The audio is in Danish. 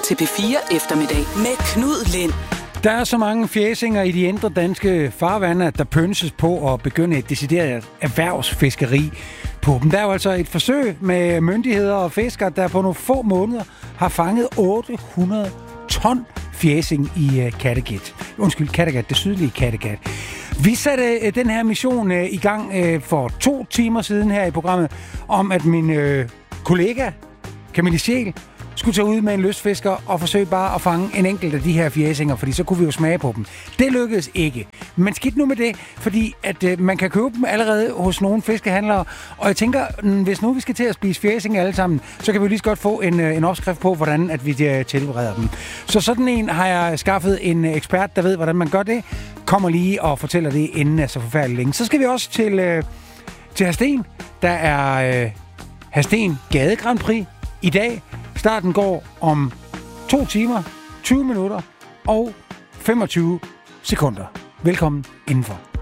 til P4 Eftermiddag med Knud Lind. Der er så mange fjæsinger i de indre danske farvande, at der pønses på at begynde et decideret erhvervsfiskeri på dem. Der er jo altså et forsøg med myndigheder og fiskere, der på nogle få måneder har fanget 800 ton fjæsing i Kattegat, det sydlige Kattegat. Vi satte den her mission i gang for 2 timer siden her i programmet, om at min kollega Camille Scheel skulle tage ud med en lystfisker og forsøge bare at fange en enkelt af de her fjæsinger, fordi så kunne vi jo smage på dem. Det lykkedes ikke. Men skidt nu med det, fordi at man kan købe dem allerede hos nogle fiskehandlere, og jeg tænker, hvis nu vi skal til at spise fjæsinger alle sammen, så kan vi lige så godt få en opskrift på, hvordan at vi tilbereder dem. Så sådan en har jeg skaffet en ekspert, der ved, hvordan man gør det, kommer lige og fortæller det inden er så forfærdeligt længe. Så skal vi også til Hadsten. Der er Hadsten Gade Grand Prix i dag. Starten går om 2 timer, 20 minutter og 25 sekunder. Velkommen indenfor.